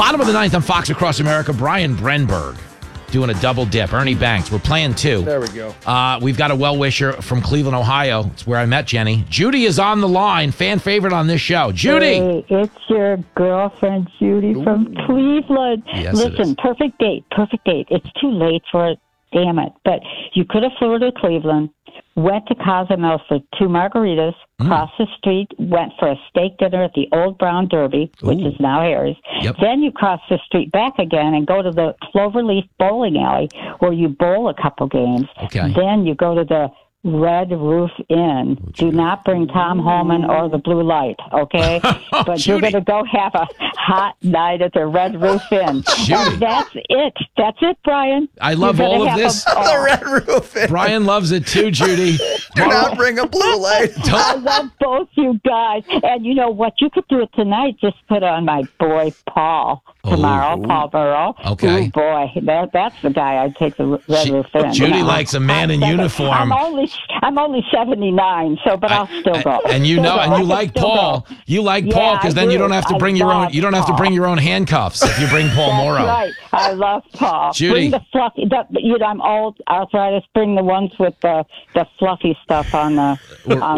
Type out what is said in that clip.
Bottom of the ninth on Fox Across America, Brian Brenberg doing a double dip. Ernie Banks, we're playing two. There we go. We've got a well-wisher from Cleveland, Ohio. It's where I met Jenny. Judy is on the line, fan favorite on this show. Judy! Hey, it's your girlfriend, Judy, from Cleveland. Yes, Listen, perfect date. It's too late for it, damn it. But you could have flew to Cleveland, went to Cozumel for 2 margaritas, crossed the street, went for a steak dinner at the Old Brown Derby, which is now Harry's. Yep. Then you cross the street back again and go to the Cloverleaf Bowling Alley, where you bowl a couple games. Okay. Then you go to the Red Roof Inn. Do not bring Tom Holman or the Blue Light, okay? But you're going to go have a hot night at the Red Roof Inn. And that's it. That's it, Brian. I love all of this. The Red Roof Inn. Brian loves it too, Judy. Do not bring a blue light. I love both you guys. And you know what? You could do it tonight. Just put on my boy Paul tomorrow, Paul Burrow. Okay. Oh, boy. That's the guy I'd take the Red Roof Inn. Judy likes a man in uniform. I'm only 79, so but I'll still go. And you know, and you like Paul. You like Paul because then you don't have to bring your own. You don't have to bring your own handcuffs if you bring Paul Morrow. That's right. I love Paul. Judy. Bring the fluffy. I'm old arthritis. Bring the ones with the fluffy stuff on the.